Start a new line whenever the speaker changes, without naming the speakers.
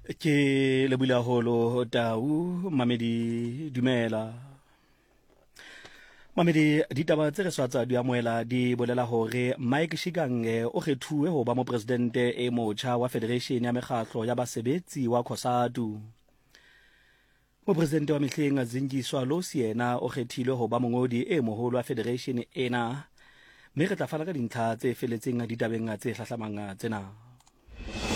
Ke lebula holo Tau Mamedi dumela. Mamedi ditaba tse re swatsa di amoela di bolela hore Mike Shigange o kgethuwe ho ba mopresidente e motjha wa Federation ya Mekgatlo ya Basebetsi wa COSATU. Mopresidente wa mehleng Zingiswa Losi yena o kgethilwe ho ba mongodi e moholo wa Federation ena, mme re tla fana ka dintlha tse feletseng ditabeng tse hlahlamang tsena.